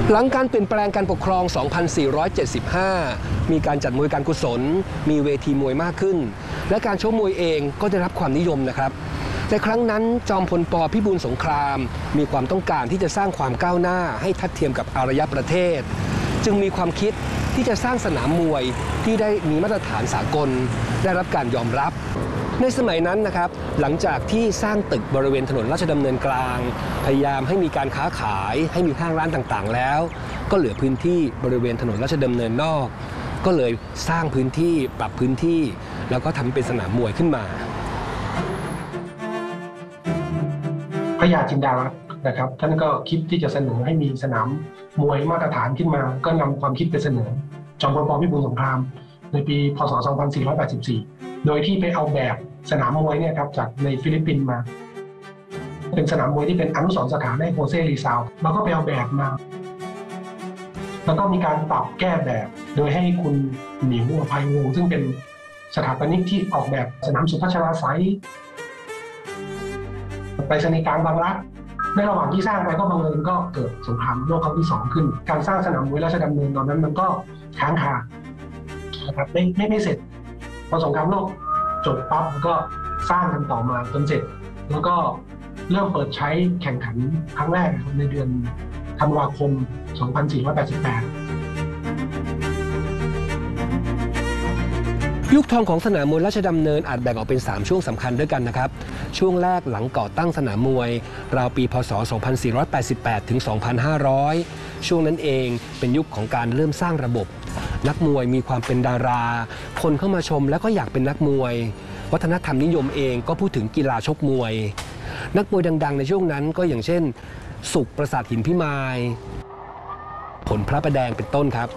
หลังการเปลี่ยนแปลงการปกครอง 2475 มีการจัดมวยการกุศลมีเวทีมวยมากขึ้นและการชกมวยเองก็ได้รับความนิยมนะครับในครั้งนั้นจอมพลป.พิบูลสงครามมีความต้องการที่จะสร้างความก้าวหน้าให้ทัดเทียมกับอารยประเทศจึงมีความคิดที่จะสร้างสนามมวยที่ได้มีมาตรฐานสากลได้รับการยอมรับในสมัยนั้นนะครับหลังจากที่สร้างตึกบริเวณถนนราชดำเนินกลางพยายามให้มีการค้าขายให้มีห้างร้านต่างๆแล้วก็เหลือพื้นที่บริเวณถนนราชดำเนินนอกก็เลยสร้างพื้นที่ปรับพื้นที่แล้วก็ทำเป็นสนามมวยขึ้นมาพระยาจินดารัตน์นะครับท่านก็คิดที่จะเสนอให้มีสนามมวยมาตรฐานขึ้นมาก็นำความคิดไปเสนอจอมพลป.พิบูลสงครามในปีพ.ศ. 2484โดยที่ไปเอาแบบสนามมวยเนี่ยครับจากในฟิลิปปินส์มาเป็นสนามมวยที่เป็นอนุสรณ์สถานให้โฮเซ่ลีซาวแล้วก็ไปเอาแบบมาแล้วก็มีการปรับแก้แบบโดยให้คุณหมิวอภัยวงศ์ซึ่งเป็นสถาปนิกที่ออกแบบสนามสุพัชราไสยไปรษณีย์กลางบางรักในระหว่างที่สร้างไปก็บังเอิญก็เกิดสงครามโลกครั้งที่2ขึ้นการสร้างสนามมวยราชดำเนินตอนนั้นมันก็ค้างคานะครับไม่เสร็จพอสงครามโลกจบปั๊บก็สร้างกันต่อมาจนเสร็จแล้วก็เริ่มเปิดใช้แข่งขันครั้งแรกในเดือนธันวาคม 2488 ยุคทองของสนามมวยราชดำเนินอาจแบ่งออกเป็น3ช่วงสำคัญด้วยกันนะครับช่วงแรกหลังก่อตั้งสนามมวยราวปีพ.ศ. 2488 ถึง 2500 ช่วงนั้นเองเป็นยุคของการเริ่มสร้างระบบนักมวยมีความเป็นดาราคนเข้ามาชมแล้วก็อยากเป็นนักมวยวัฒนธรรมนิยมเองก็พูดถึงกีฬาชกมวยนักมวยดังๆในช่วงนั้นก็อย่างเช่นสุขประสาทหินพิมายผลพระประแดงเป็นต้นครับ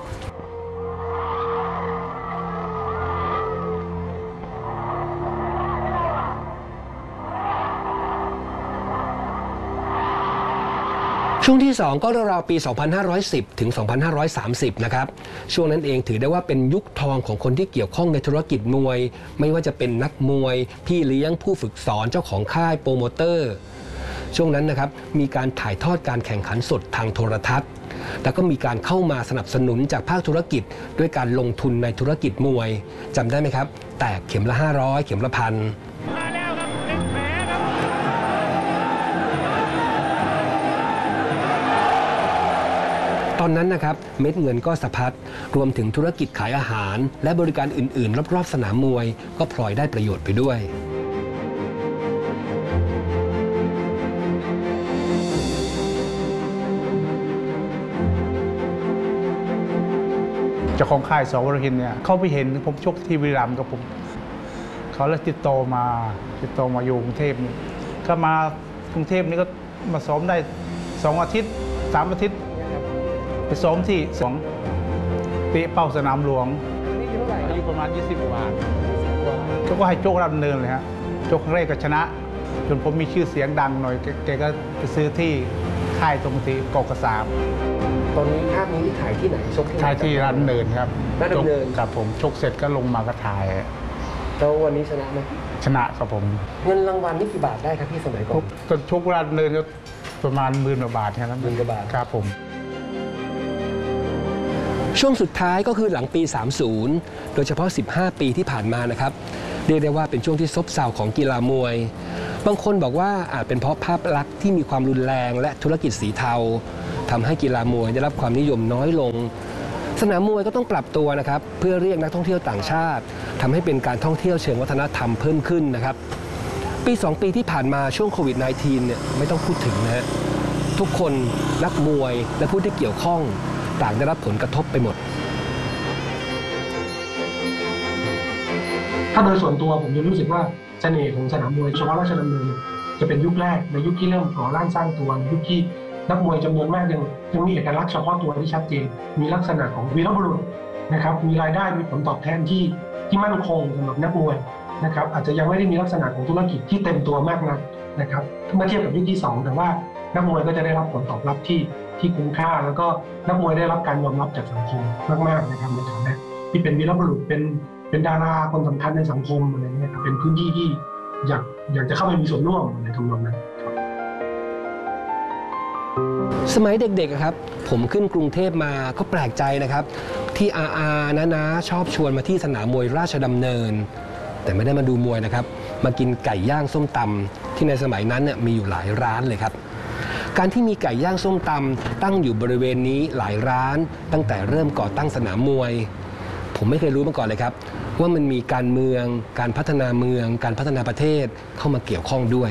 ช่วงที่2ก็ราวๆปี 2510 ถึง 2530 นะครับช่วงนั้นเองถือได้ว่าเป็นยุคทองของคนที่เกี่ยวข้องในธุรกิจมวยไม่ว่าจะเป็นนักมวยพี่เลี้ยงผู้ฝึกสอนเจ้าของค่ายโปรโมเตอร์ช่วงนั้นนะครับมีการถ่ายทอดการแข่งขันสดทางโทรทัศน์แล้วก็มีการเข้ามาสนับสนุนจากภาคธุรกิจด้วยการลงทุนในธุรกิจมวยจำได้ไหมครับแตกเข็มละ500เข็มละ1,000ตอนนั้นนะครับเม็ดเงินก็สะพัดรวมถึงธุรกิจขายอาหารและบริการอื่นๆรอบๆสนามมวยก็พลอยได้ประโยชน์ไปด้วยเจ้าของค่ายส.วรหินเนี่ยเขาไปเห็นผมชกที่บุรีรัมย์กับผมเขาเลยติดต่อมาอยู่กรุงเทพก็มากรุงเทพนี่ก็มาซ้อมได้2 อาทิตย์3 อาทิตย์ไปซ้อมที่เตะเป้าสนามหลวงอายุประมาณ20 กว่าก็ให้โจ๊กดำเนินเลยฮะโจ๊กครั้งแรกก็ชนะจนผมมีชื่อเสียงดังหน่อยแกก็ไปซื้อที่ค่ายตรงที่กกสามตอนนี้ภาพนี้ที่ถ่ายที่ไหนชกที่ไหนถ่ายที่ร้านเนินครับร้านเนินครับผมชกเสร็จก็ลงมาก็ถ่ายแล้ววันนี้ชนะไหมชนะครับผมเงินรางวัลนี่กี่บาทได้ครับพี่สมัยก่อนตอนชกร้านเนินก็ประมาณ10,000 กว่าบาทครับ 10,000 กว่าบาทครับผมช่วงสุดท้ายก็คือหลังปี 30 โดยเฉพาะ 15 ปีที่ผ่านมานะครับเรียกได้ว่าเป็นช่วงที่ซบเซาของกีฬามวยบางคนบอกว่าอาจเป็นเพราะภาพลักษณ์ที่มีความรุนแรงและธุรกิจสีเทาทำให้กีฬามวยได้รับความนิยมน้อยลงสนามมวยก็ต้องปรับตัวนะครับเพื่อเรียกนักท่องเที่ยวต่างชาติทำให้เป็นการท่องเที่ยวเชิงวัฒนธรรมเพิ่มขึ้นนะครับปี 2 ปีที่ผ่านมาช่วงโควิด -19 เนี่ยไม่ต้องพูดถึงนะฮะทุกคนนักมวยและผู้ที่เกี่ยวข้องต่างได้รับผลกระทบไปหมดถ้าโดยส่วนตัวผมจะรู้สึกว่าเสน่ห์ของสนามมวยเฉพาะราชดำเนินจะเป็นยุคแรกในยุคที่เริ่มก่อร่างสร้างตัวยุคที่นักมวยจำนวนมากยังมีเอกลักษณ์เฉพาะตัวที่ชัดเจนมีลักษณะของวีรบุรุษนะครับมีรายได้มีผลตอบแทนที่มั่นคงสำหรับนักมวยนะครับอาจจะยังไม่ได้มีลักษณะของธุรกิจที่เต็มตัวมากนักนะครับเมื่อเทียบกับยุคที่2แต่ว่านักมวยก็จะได้รับผลตอบรับที่คุ้มค่าแล้วก็นักมวยได้รับการยอมรับจากสังคมมากๆนะครับในฐานะที่เป็นวีรบุรุษเป็นดาราคนสำคัญในสังคมอะไรเงี้ยเป็นพื้นที่ที่อยากจะเข้าไปมีส่วนร่วมในทำนองนั้นสมัยเด็กๆครับผมขึ้นกรุงเทพมาก็แปลกใจนะครับที่น้าชอบชวนมาที่สนามมวยราชดำเนินแต่ไม่ได้มาดูมวยนะครับมากินไก่ย่างส้มตำที่ในสมัยนั้นเนี่ยมีอยู่หลายร้านเลยครับการที่มีไก่ย่างส้มตำตั้งอยู่บริเวณนี้หลายร้านตั้งแต่เริ่มก่อตั้งสนามมวยผมไม่เคยรู้มาก่อนเลยครับว่ามันมีการเมืองการพัฒนาเมืองการพัฒนาประเทศเข้ามาเกี่ยวข้องด้วย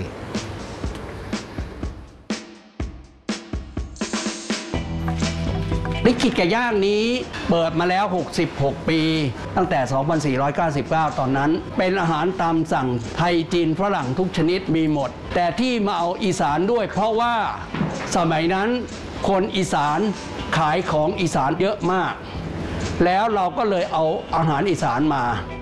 ลิขิตไก่ย่างนี้เปิดมาแล้ว66 ปีตั้งแต่ 2499 ตอนนั้นเป็นอาหารตามสั่งไทยจีนฝรั่งทุกชนิดมีหมดแต่ที่มาเอาอีสานด้วยเพราะว่าสมัยนั้นคนอีสานขายของอีสานเยอะมากแล้วเราก็เลยเอาอาหารอีสานมา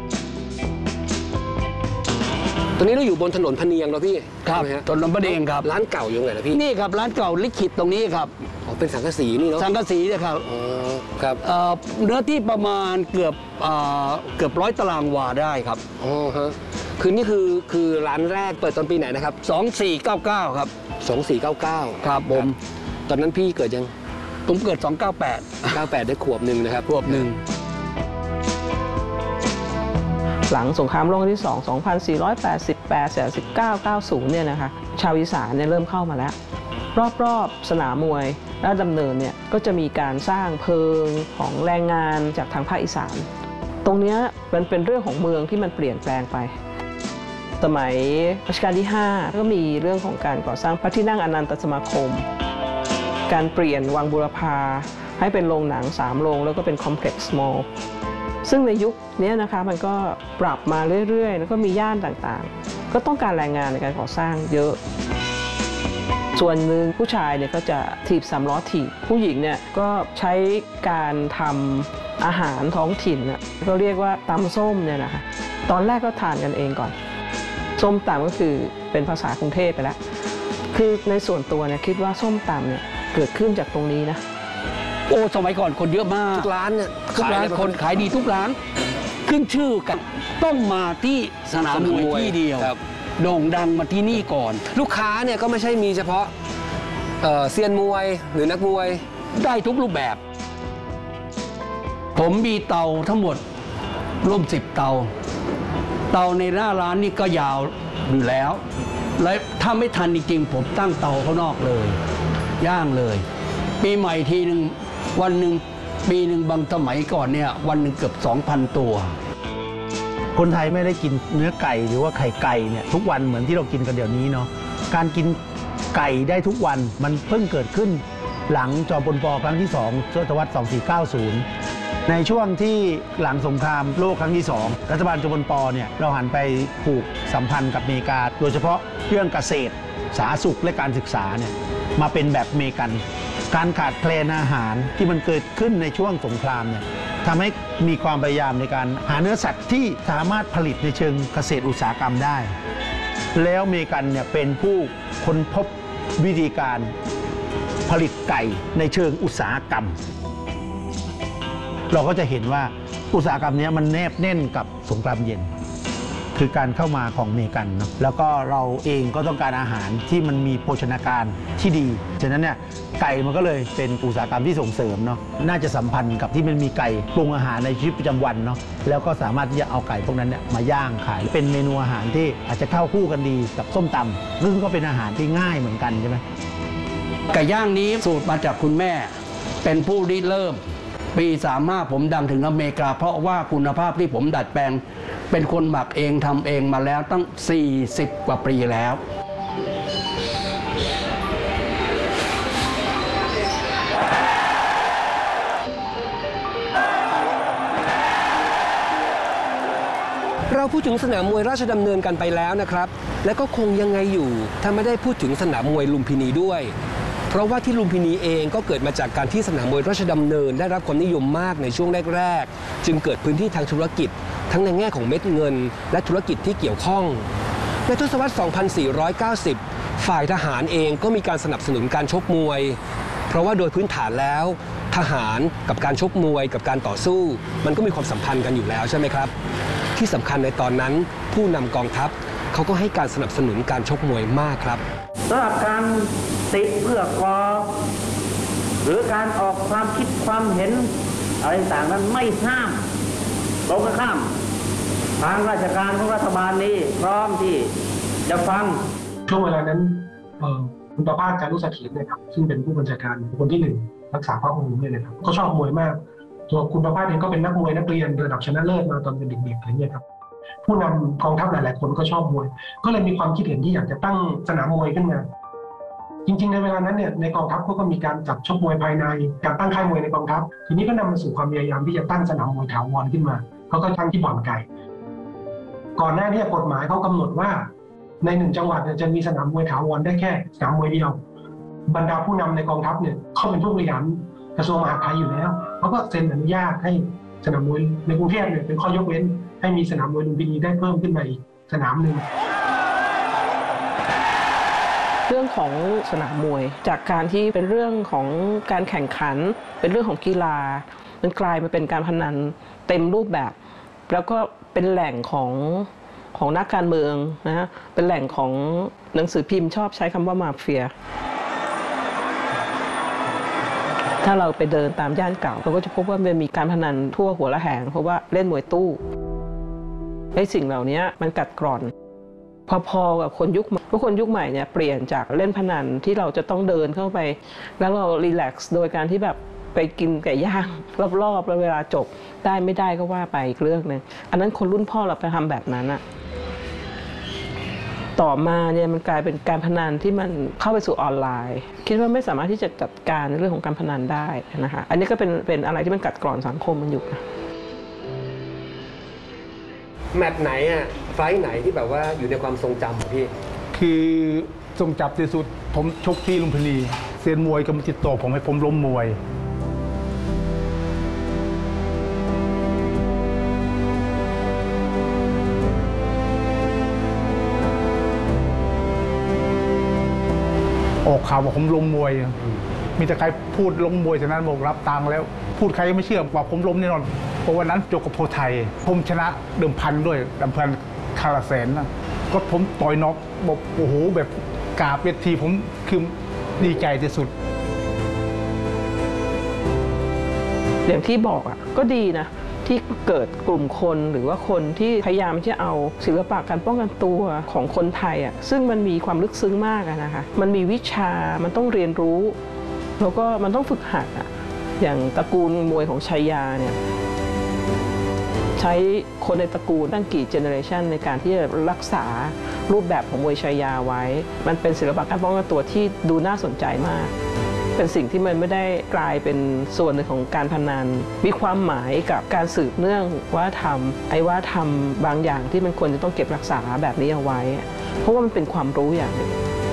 ตอนนี้เราอยู่บนถนนพะเนียงแล้วพี่ครับถนนพะเนียงครับร้านเก่าอยู่ไหนล่ะพี่นี่ครับร้านเก่าลิขิตตรงนี้ครับอ๋อเป็นสังกะสีนี่เนาะสังกะสีนะครับอ๋อครับเนื้อที่ประมาณเกือบ100 ตารางวาได้ครับอ๋อฮะคือนี่คือร้านแรกเปิดตอนปีไหนนะครับ 2499ครับ 2499 ครับผมตอนนั้นพี่เกิดยังผมเกิด298 ได้ขวบหนึ่งนะครับขวบหนึ่งหลังสงครามโลกครั้งที่2 2488 89 90เนี่ยนะคะชาวอีสานเนี่ยเริ่มเข้ามาแล้วรอบๆสนามมวยราชดำเนินเนี่ยก็จะมีการสร้างเพิงของแรงงานจากทางภาคอีสานตรงนี้มันเป็นเรื่องของเมืองที่มันเปลี่ยนแปลงไปสมัยรัชกาลที่5ก็มีเรื่องของการก่อสร้างพระที่นั่งอนันตสมาคมการเปลี่ยนวังบูรพาให้เป็นโรงหนัง3โรงแล้วก็เป็นคอมเพล็กซ์มอลล์ซึ่งในยุคนี้นะคะมันก็ปรับมาเรื่อยๆแล้วก็มีย่านต่างๆก็ต้องการแรงงานในการก่อสร้างเยอะส่วนหนึ่งผู้ชายเนี่ยก็จะถีบ3 ล้อถีบผู้หญิงเนี่ยก็ใช้การทำอาหารท้องถิ่นก็เรียกว่าตำส้มเนี่ยนะคะตอนแรกก็ทานกันเองก่อนส้มตำก็คือเป็นภาษากรุงเทพไปแล้วคือในส่วนตัวเนี่ยคิดว่าส้มตำเนี่ยเกิดขึ้นจากตรงนี้นะโอ้สมัยก่อนคนเยอะมากทุกร้านเนี่ยทุกร้านคนขายดีทุกร้านขึ้นชื่อกันต้องมาที่สนามมวยที่เดียวโด่งดังมาที่นี่ก่อนลูกค้าเนี่ยก็ไม่ใช่มีเฉพาะเซียนมวยหรือนักมวยได้ทุกรูปแบบผมมีเตาทั้งหมดร่วม10 เตาในหน้าร้านนี่ก็ยาวอยู่แล้วและถ้าไม่ทันจริงๆผมตั้งเตาข้างนอกเลยย่างเลยปีใหม่ทีหนึ่งวันหนึ่งปีหนึ่งบางสมัยก่อนเนี่ยวันหนึ่งเกือบ 2,000 ตัวคนไทยไม่ได้กินเนื้อไก่หรือว่าไข่ไก่เนี่ยทุกวันเหมือนที่เรากินกันเดี๋ยวนี้เนาะการกินไก่ได้ทุกวันมันเพิ่งเกิดขึ้นหลังจอมพลป.ครั้งที่2ศตวรรษ2490ในช่วงที่หลังสงครามโลกครั้งที่2รัฐบาลจอมพลป.เนี่ยเราหันไปผูกสัมพันธ์กับอเมริกาโดยเฉพาะเรื่องเกษตรสาธารณสุขและการศึกษาเนี่ยมาเป็นแบบอเมริกันการขาดแคลนอาหารที่มันเกิดขึ้นในช่วงสงครามเนี่ยทำให้มีความพยายามในการหาเนื้อสัตว์ที่สามารถผลิตในเชิงเกษตรอุตสาหกรรมได้แล้วอเมริกันเนี่ยเป็นผู้ค้นพบวิธีการผลิตไก่ในเชิงอุตสาหกรรมเราก็จะเห็นว่าอุตสาหกรรมนี้มันแนบแน่นกับสงครามเย็นคือการเข้ามาของอเมริกันเนาะแล้วก็เราเองก็ต้องการอาหารที่มันมีโภชนาการที่ดีฉะนั้นเนี่ยไก่มันก็เลยเป็นอุตสาหกรรมที่ส่งเสริมเนาะน่าจะสัมพันธ์กับที่มันมีไก่ปรุงอาหารในชีวิตประจำวันเนาะแล้วก็สามารถที่จะเอาไก่พวกนั้นเนี่ยมาย่างขายเป็นเมนูอาหารที่อาจจะเข้าคู่กันดีกับส้มตำซึ่งก็เป็นอาหารที่ง่ายเหมือนกันใช่ไหมไก่ย่างนี้สูตรมาจากคุณแม่เป็นผู้ริเริ่มปี35ผมดังถึงอเมริกาเพราะว่าคุณภาพที่ผมดัดแปลงเป็นคนหมักเองทำเองมาแล้วตั้ง40 กว่าปีแล้วเราพูดถึงสนามมวยราชดำเนินกันไปแล้วนะครับและก็คงยังไงอยู่ถ้าไม่ได้พูดถึงสนามมวยลุมพินีด้วยเพราะว่าที่ลุมพินีเองก็เกิดมาจากการที่สนามมวยราชดำเนินได้รับความนิยมมากในช่วงแรกๆจึงเกิดพื้นที่ทางธุรกิจทั้งในแง่ของเม็ดเงินและธุรกิจที่เกี่ยวข้องในทศวรรษ 2490 ฝ่ายทหารเองก็มีการสนับสนุนการชกมวยเพราะว่าโดยพื้นฐานแล้วทหารกับการชกมวยกับการต่อสู้มันก็มีความสัมพันธ์กันอยู่แล้วใช่ไหมครับที่สำคัญในตอนนั้นผู้นำกองทัพเขาก็ให้การสนับสนุนการชกมวยมากครับสำหรับการติเพื่อกอหรือการออกความคิดความเห็นอะไรต่างๆนั้นไม่ห้ามตรงกันข้ามทางราชการของรัฐบาลนี้พร้อมที่จะฟังช่วงเวลานั้นคุณประภาส จารุเสถียรเนี่ยครับซึ่งเป็นผู้บัญชาการคนที่1รักษาพระองค์เนี่ยนะครับก็ชอบมวยมากตัวคุณประภาสเองก็เป็นนักมวยนักเรียนระดับชนะเลิศมาตอนเป็นเด็กๆอะไรเงี้ยครับผู้นำกองทัพหลายๆคนก็ชอบมวยก็เลยมีความคิดเห็นที่อยากจะตั้งสนามมวยขึ้นมาจริงๆในเวลานั้นเนี่ยในกองทัพก็มีการจัดชกมวยภายในการตั้งค่ายมวยในกองทัพทีนี้ก็นำมาสู่ความพยายามที่จะตั้งสนามมวยถาวรขึ้นมาเขาก็ตั้งที่บ่อนไก่ก่อนหน้านี้กฎหมายเขากำหนดว่าใน1จังหวัดเนี่ยจะมีสนามมวยถาวรได้แค่สนามมวยเดียวบรรดาผู้นำในกองทัพเนี่ยเขาเป็นผู้บริหารกระทรวงมหาดไทยอยู่แล้วเขาก็เซ็นอนุญาตให้สนามมวยในกรุงเทพเนี่ยเป็นข้อยกเว้นให้มีสนามมวยลุมพินีได้เพิ่มขึ้นมาอีกสนามหนึ่งเรื่องของสนามมวยจากการที่เป็นเรื่องของการแข่งขันเป็นเรื่องของกีฬามันกลายมาเป็นการพนันเต็มรูปแบบแล้วก็เป็นแหล่งของนักการเมืองนะฮะเป็นแหล่งของหนังสือพิมพ์ชอบใช้คำว่ามาเฟียถ้าเราไปเดินตามย่านเก่าเราก็จะพบว่ามันมีการพนันทั่วหัวละแหงเพราะว่าเล่นมวยตู้ไอ้สิ่งเหล่านี้มันกัดกร่อนพอๆกับคนยุคใหม่ทุกคนยุคใหม่เนี่ยเปลี่ยนจากเล่นพนันที่เราจะต้องเดินเข้าไปแล้วเรารีแลกซ์โดยการที่แบบไปกินไก่ย่างรอบๆแล้วเวลาจบได้ไม่ได้ก็ว่าไปอีกเรื่องนึงอันนั้นคนรุ่นพ่อเราไปทำแบบนั้นอะต่อมาเนี่ยมันกลายเป็นการพนันที่มันเข้าไปสู่ออนไลน์คิดว่าไม่สามารถที่จะจัดการในเรื่องของการพนันได้นะคะอันนี้ก็เป็นอะไรที่มันกัดกร่อนสังคมมันอยู่นะแมตช์ไหนไฟท์ไหนที่แบบว่าอยู่ในความทรงจำของพี่คือทรงจำที่สุดผมชกที่ลุมพินีเซียนมวยก็มาติดต่อผมให้ผมล้มมวยออกข่าวว่าผมล้มมวยมีแต่ใครพูดล้มมวยจากนั้นบอกรับตังค์แล้วพูดใครไม่เชื่อว่าผมล้มแน่นอนเพราะวันนั้นจกกับโพไทยผมชนะเดิมพันด้วยเดิมพันคาราแสนนะก็ผมต่อยน็อกบอกโอ้โหแบบกราบเวทีผมคือดีใจที่สุดอย่างที่บอกก็ดีนะที่เกิดกลุ่มคนหรือว่าคนที่พยายามที่จะเอาศิลปะการป้องกันตัวของคนไทยซึ่งมันมีความลึกซึ้งมากนะคะมันมีวิชามันต้องเรียนรู้แล้วก็มันต้องฝึกหัดอย่างตระกูลมวยของชัยยาเนี่ยใช้คนในตระกูลตั้งกี่เจเนอเรชันในการที่จะรักษารูปแบบของมวยชัยยาไว้มันเป็นศิลปะการป้องกันตัวที่ดูน่าสนใจมากเป็นสิ่งที่มันไม่ได้กลายเป็นส่วนหนึ่งของการพนันมีความหมายกับการสืบเนื่องวัฒนธรรมวัฒนธรรมบางอย่างที่มันควรจะต้องเก็บรักษาแบบนี้เอาไว้เพราะว่ามันเป็นความรู้อย่างหนึ่ง